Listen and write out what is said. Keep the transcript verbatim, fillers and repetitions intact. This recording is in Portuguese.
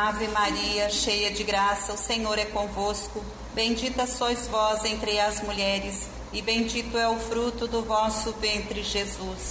Ave Maria, cheia de graça, o Senhor é convosco. Bendita sois vós entre as mulheres, e bendito é o fruto do vosso ventre, Jesus.